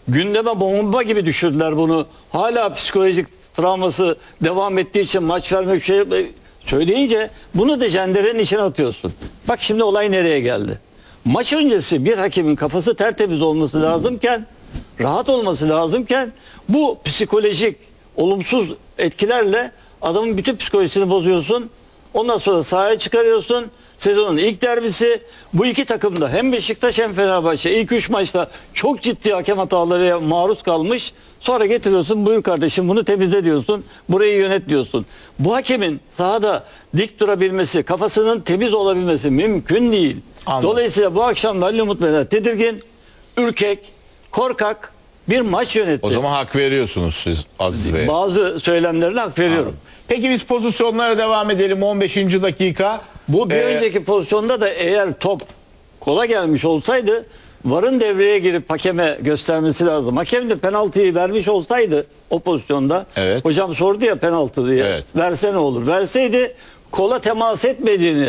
gündeme bomba gibi düşürdüler bunu. Hala psikolojik travması devam ettiği için maç vermek söyleyince bunu da cenderenin içine atıyorsun. Bak şimdi olay nereye geldi? Maç öncesi bir hakemin kafası tertemiz olması lazımken, rahat olması lazımken bu psikolojik olumsuz etkilerle adamın bütün psikolojisini bozuyorsun. Ondan sonra sahaya çıkarıyorsun. Sezonun ilk derbisi. Bu iki takım da hem Beşiktaş hem Fenerbahçe ilk 3 maçta çok ciddi hakem hatalarına maruz kalmış. Sonra getiriyorsun, buyur kardeşim bunu temizle diyorsun. Burayı yönet diyorsun. Bu hakemin sahada dik durabilmesi, kafasının temiz olabilmesi mümkün değil. Anladım. Dolayısıyla bu akşam da Ali Umut Meler tedirgin, ürkek, korkak bir maç yönetti. O zaman hak veriyorsunuz siz Aziz Bey. Bazı söylemlerine hak veriyorum. Peki biz pozisyonlara devam edelim. 15. dakika. Bu bir önceki pozisyonda da eğer top kola gelmiş olsaydı VAR'ın devreye girip hakeme göstermesi lazım. Hakem de penaltıyı vermiş olsaydı o pozisyonda, Evet. hocam sordu ya penaltı diye, Evet. verse ne olur? Verseydi kola temas etmediğini,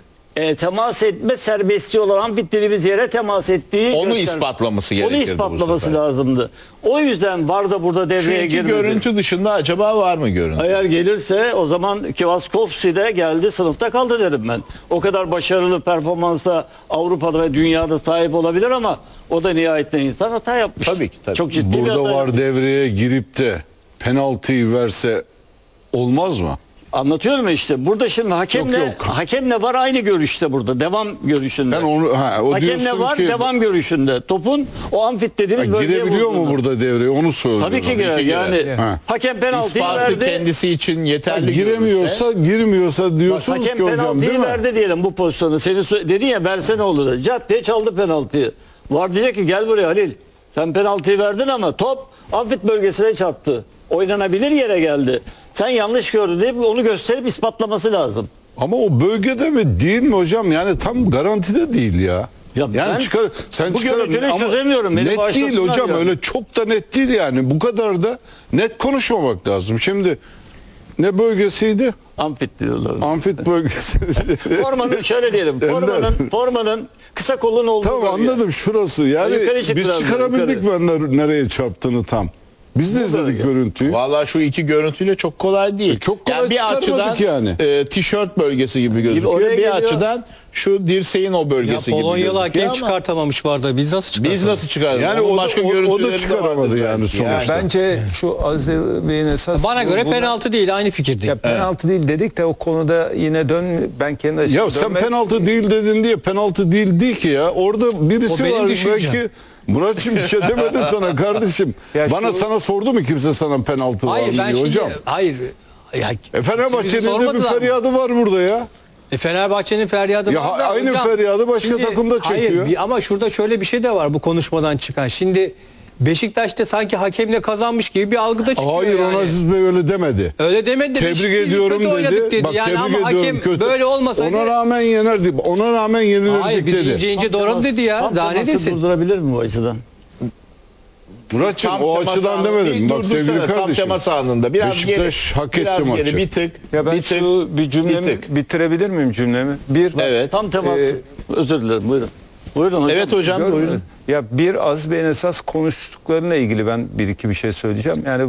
temas etme serbestliği olan amfit dediğimiz yere temas ettiği Onu ispatlaması gerekirdi Onu bu ispatlaması sefer. lazımdı. O yüzden VAR da burada Şu devreye iki girmedi. görüntü dışında acaba var mı görüntü? Eğer gelirse o zaman Kvaskowski de geldi, sınıfta kaldı derim ben. O kadar başarılı performansa Avrupa'da ve dünyada sahip olabilir ama o da nihayetinde insan hata yapmış. Tabii ki, tabii. Çok ciddi bir Burada hata var yapmış. devreye girip de penaltıyı verse olmaz mı? Anlatıyorum ya işte. Burada şimdi hakemle Yok, yok. hakemle var aynı görüşte burada. Devam görüşünde. Ben onu o Hakemle diyorsun var ki devam görüşünde. Topun o amfit dediğimiz bölgeye girebiliyor mu vurduğunu. burada devreye onu söylüyorum. Tabii ki girer. ki girer. Yani Ha. hakem penaltıyı İspatı verdi. kendisi için yeterli Giremiyorsa girmiyorsa Bak, diyorsunuz hakem ki hocam değil penaltıyı mi? verdi diyelim bu pozisyonu. Dedin ya versene olur da. Cat diye çaldı penaltıyı. Var diyecek ki gel buraya Halil. Sen penaltıyı verdin ama top amfit bölgesine çarptı. Oynanabilir yere geldi. Sen yanlış gördün deyip onu gösterip ispatlaması lazım. Ama o bölgede mi değil mi hocam? Yani tam garantide değil ya. Ya Yani ben sen bu çıkar görüntüleri ama çözemiyorum. Beni net değil bağışlasınlar hocam ya. öyle çok da net değil yani. Bu kadar da net konuşmamak lazım. Şimdi ne bölgesiydi? Amfit diyorlar. Amfit bölgesi. Formanın şöyle diyelim. Formanın kısa kolun olduğu Tamam bölge. anladım şurası. Yani Yukarı çık biz biraz, çıkarabildik yukarı. mi nereye çarptığını tam. Biz de izledik bölge. görüntüyü. Vallahi şu iki görüntüyle çok kolay değil. Çok kolay yani bir açıdan çıkarmadık tişört bölgesi gibi gözüküyor. oraya Bir geliyor. açıdan şu dirseğin o Ya bölgesi gibi Polonyalı gözüküyor hakem ama çıkartamamış VAR'da. Biz nasıl çıkartalım? biz nasıl çıkardık? Yani Onun o da- başka o da görüntüleri de çıkaramadı vardır yani belki. sonuçta. Bence şu Aziz Bey'in esas... Bana göre burada- penaltı değil, aynı fikirdeyim. Ya penaltı değil dedik de o konuda yine ben kendi açımdan... Ya sen penaltı değil dedin diye penaltı değil ki ya. Orada birisi O benim var düşüncem. belki. Muratçım bir şey demedim sana kardeşim. Ya Bana şu- sana sordu mu kimse sana penaltı var Hayır mı ben diye şimdi hocam. hayır. Ya, Fenerbahçe'nin de bir sormadılar mı? feryadı var burada ya. Fenerbahçe'nin feryadı Ya var da aynı hocam, feryadı başka takımda çekiyor. Hayır ama şurada şöyle bir şey de var bu konuşmadan çıkan. Şimdi Beşiktaş'ta sanki hakemle kazanmış gibi bir algıda çıkıyor Hayır yani. ona Aziz Bey öyle demedi. Öyle demedi. Tebrik Beşiktaş'ı ediyorum kötü oynadık dedi. Bak yani tebrik ama ediyorum hakem kötü. böyle olmasaydı. Ona rağmen yenerdi. Ona rağmen yenilirdik Hayır biz dedi. ince ince doğru dedi ya. Tam Daha ne teması desin? durdurabilir mi bu açıdan? Muratçım Tam o temas açıdan anında- demedim. Bak Durdursana, sevgili tam kardeşim. temas anında. Biraz Beşiktaş hak biraz etti maçı. bir tık. Ya ben bir tık, şu bir cümlemi tık. bitirebilir miyim cümlemi? Evet. Tam temas. Özür dilerim buyurun. Buyurun hocam. Evet hocam Görmedim. buyurun. Ya bir Aziz Bey'in esas konuştuklarıyla ilgili ben bir iki bir şey söyleyeceğim. Yani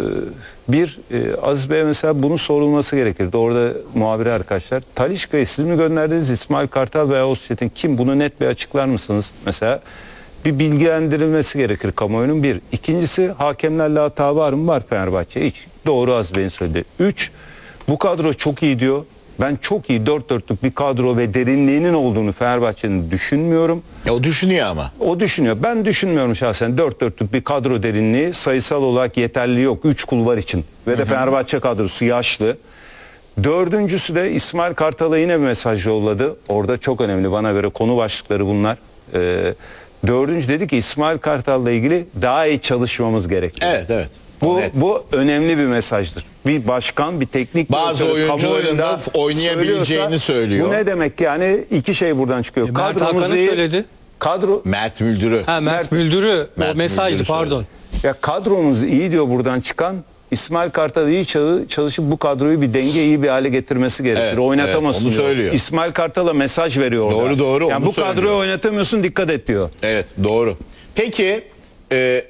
Aziz Bey'e mesela bunun sorulması gerekirdi. Orada muhabiri arkadaşlar. Talisca'yı siz mi gönderdiniz? İsmail Kartal veya Oğuz Çetin kim? Bunu net bir açıklar mısınız? Mesela bir bilgilendirilmesi gerekir kamuoyunun bir. İkincisi hakemlerle hata var mı? Var Fenerbahçe. Hiç. Doğru Aziz Bey'in söylediği. 3. Bu kadro çok iyi diyor. Ben çok iyi 4-4'lük bir kadro ve derinliğinin olduğunu Fenerbahçe'nin düşünmüyorum. O düşünüyor ama. O düşünüyor. Ben düşünmüyorum şahsen 4-4'lük bir kadro derinliği sayısal olarak yeterli yok. 3 kulvar için. Ve de Fenerbahçe kadrosu yaşlı. Dördüncüsü de İsmail Kartal'a yine bir mesaj yolladı. Orada çok önemli bana göre konu başlıkları bunlar. Dördüncü dedi ki İsmail Kartal'la ilgili daha iyi çalışmamız gerekiyor. Evet evet. Bu, Evet. bu önemli bir mesajdır. Bir başkan, bir teknik Bazı direktör oyuncuların da kamuoyunda oynayabileceğini söylüyorsa, söylüyor. Bu ne demek yani? İki şey buradan çıkıyor. Mert Kadromuz Hakan'ı iyi. söyledi. Mert Müldür'ü. Ha Mert Müldür'ü Mert o mesajdı Müldür'ü pardon. Ya kadromuz iyi diyor buradan çıkan. İsmail Kartal iyi çalışıp bu kadroyu bir denge iyi bir hale getirmesi gerekir. Evet, Oynatamasın evet, onu diyor. söylüyor. İsmail Kartal'a mesaj veriyor orada. Doğru, doğru, Yani onu bu kadroyu söylüyor. oynatamıyorsun dikkat et diyor. Evet doğru. Peki